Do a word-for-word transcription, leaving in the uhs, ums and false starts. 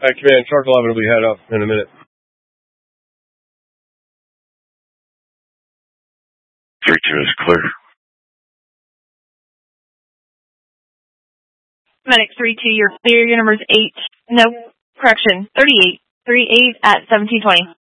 All right, Command, Shark eleven will be head up in a minute. three two is clear. Medic three two, you're clear. Your number's eight. No, correction, thirty-eight. thirty-eight at seventeen twenty.